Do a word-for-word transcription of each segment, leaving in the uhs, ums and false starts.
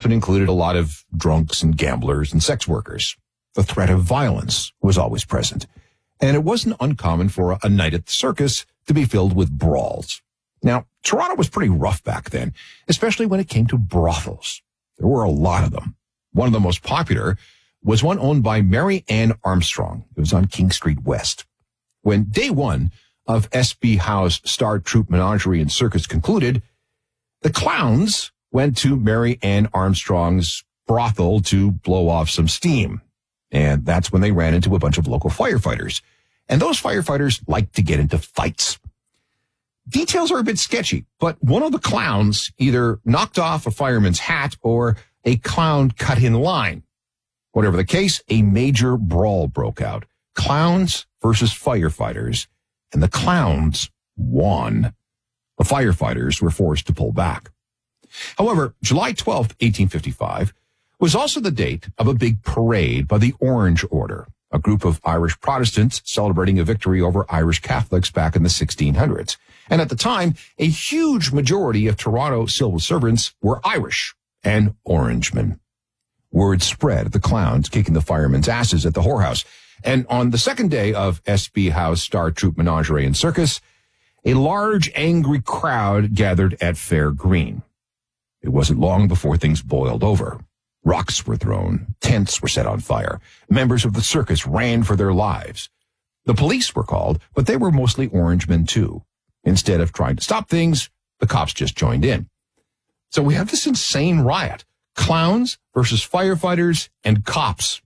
often included a lot of drunks and gamblers and sex workers. The threat of violence was always present, and it wasn't uncommon for a night at the circus to be filled with brawls. Now, Toronto was pretty rough back then, especially when it came to brothels. There were a lot of them. One of the most popular was one owned by Mary Ann Armstrong. It was on King Street West. When day one of S B Howe's Star Troupe Menagerie and Circus concluded, the clowns went to Mary Ann Armstrong's brothel to blow off some steam. And that's when they ran into a bunch of local firefighters. And those firefighters like to get into fights. Details are a bit sketchy, but one of the clowns either knocked off a fireman's hat or a clown cut in line. Whatever the case, a major brawl broke out. Clowns versus firefighters, and the clowns won. The firefighters were forced to pull back. However, July twelfth, eighteen fifty-five, was also the date of a big parade by the Orange Order, a group of Irish Protestants celebrating a victory over Irish Catholics back in the sixteen hundreds. And at the time, a huge majority of Toronto civil servants were Irish and Orangemen. Word spread of the clowns kicking the firemen's asses at the whorehouse. And on the second day of S B Howe's Star Troupe Menagerie and Circus, a large, angry crowd gathered at Fair Green. It wasn't long before things boiled over. Rocks were thrown. Tents were set on fire. Members of the circus ran for their lives. The police were called, but they were mostly Orangemen too. Instead of trying to stop things, the cops just joined in. So we have this insane riot. Clowns versus firefighters and cops.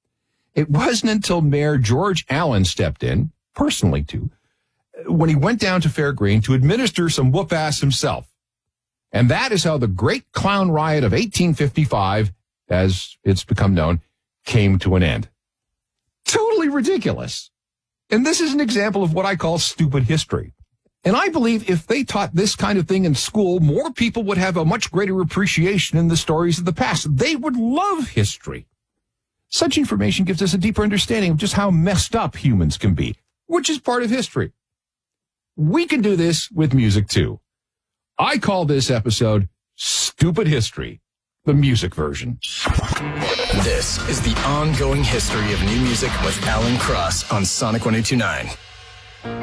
It wasn't until Mayor George Allen stepped in, personally too, when he went down to Fair Green to administer some whoop-ass himself. And that is how the Great Clown Riot of eighteen fifty-five, as it's become known, came to an end. Totally ridiculous. And this is an example of what I call stupid history. And I believe if they taught this kind of thing in school, more people would have a much greater appreciation in the stories of the past. They would love history. Such information gives us a deeper understanding of just how messed up humans can be, which is part of history. We can do this with music too. I call this episode Stupid History, the music version. This is the ongoing history of new music with Alan Cross on Sonic one oh two point nine.